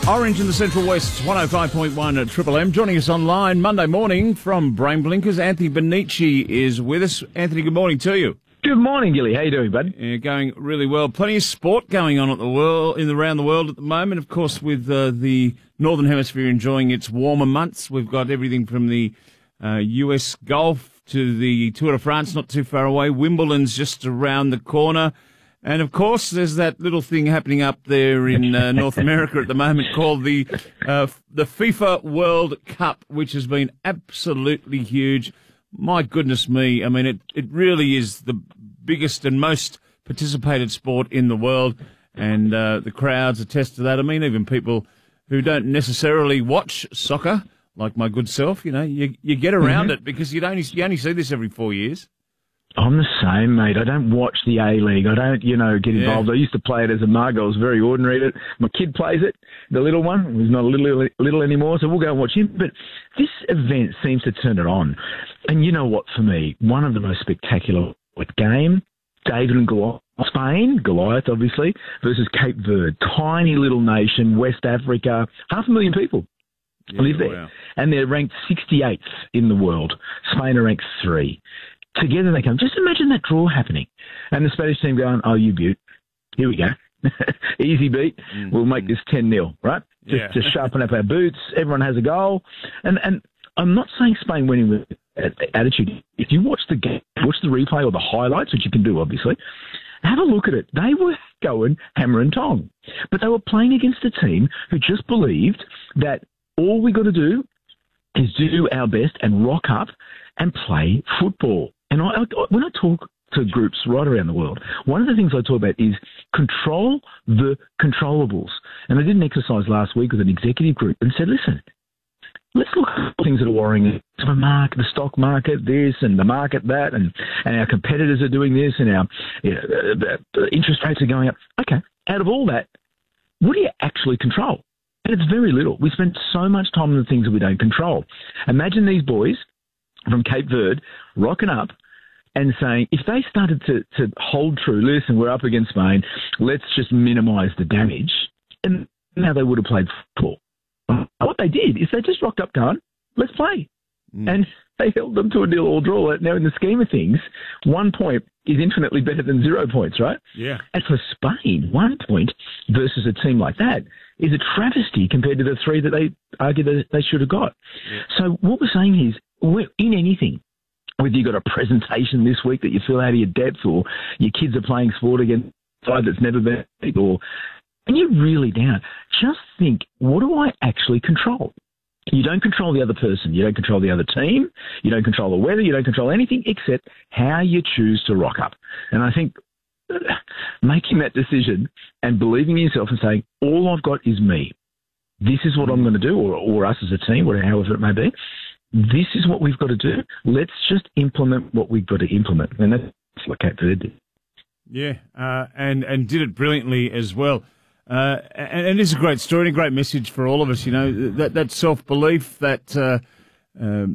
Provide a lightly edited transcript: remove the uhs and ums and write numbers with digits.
Orange in the Central West, 105.1 at Triple M. Joining us online Monday morning from Brain Blinkers, Anthony Bonici is with us. Anthony, good morning to you. Good morning, Gilly. How you doing, bud? Yeah, going really well. Plenty of sport going on around the world at the moment. Of course, with the Northern Hemisphere enjoying its warmer months, we've got everything from the US Golf to the Tour de France, not too far away. Wimbledon's just around the corner. And, of course, there's that little thing happening up there in North America at the moment called the FIFA World Cup, which has been absolutely huge. My goodness me. I mean, it really is the biggest and most participated sport in the world, and the crowds attest to that. I mean, even people who don't necessarily watch soccer, like my good self, you get around it because you only see this every 4 years. I'm the same, mate. I don't watch the A-League. I don't, get involved. I used to play it as a mug. I was very ordinary at it. My kid plays it, the little one, who's not little anymore, so we'll go and watch him. But this event seems to turn it on. And you know what, for me, one of the most spectacular game, David and Goliath, Spain, Goliath, obviously, versus Cape Verde. Tiny little nation, West Africa, 500,000 people live there. Wow. And they're ranked 68th in the world. Spain are ranked 3. Together they come. Just imagine that draw happening. And the Spanish team going, oh, you beaut. Here we go. Easy beat. We'll make this 10-0, right? Just to sharpen up our boots. Everyone has a goal. And I'm not saying Spain winning with attitude. If you watch the game, watch the replay or the highlights, which you can do, obviously, have a look at it. They were going hammer and tong. But they were playing against a team who just believed that all we got to do is do our best and rock up and play football. And when I talk to groups right around the world, one of the things I talk about is control the controllables. And I did an exercise last week with an executive group and said, listen, let's look at things that are worrying the stock market, this, and the market, that, and our competitors are doing this, and our interest rates are going up. Okay, out of all that, what do you actually control? And it's very little. We spend so much time on the things that we don't control. Imagine these boys from Cape Verde rocking up and saying, if they started to hold true, listen, we're up against Spain, let's just minimise the damage, and now they would have played football. What they did is they just rocked up going, let's play. And they held them to a 0-0 draw. Now, in the scheme of things, 1 point is infinitely better than 0 points, right? Yeah. And for Spain, 1 point versus a team like that is a travesty compared to the 3 that they argue that they should have got. Yeah. So what we're saying is, in anything, whether you've got a presentation this week that you feel out of your depth, or your kids are playing sport against a side that's never been, and you're really down, just think, what do I actually control? You don't control the other person. You don't control the other team. You don't control the weather. You don't control anything except how you choose to rock up. And I think making that decision and believing in yourself and saying, all I've got is me. This is what I'm going to do, or us as a team, however it may be. This is what we've got to do. Let's just implement what we've got to implement. And that's what Cape Verde did. Yeah, and did it brilliantly as well. And it's a great story and a great message for all of us, that self-belief, that